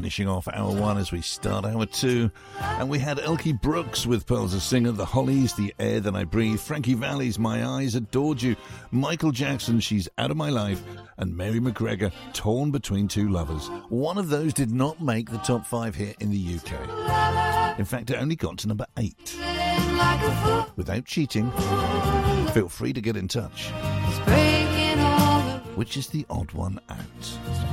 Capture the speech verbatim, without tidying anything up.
finishing off hour one as we start hour two. And we had Elkie Brooks with Pearls of Singer, The Hollies, The Air That I Breathe, Frankie Valli's My Eyes Adored You, Michael Jackson, She's Out of My Life, and Mary McGregor, Torn Between Two Lovers. One of those did not make the top five here in the U K. In fact, it only got to number eight. Without cheating, feel free to get in touch. Which is the odd one out?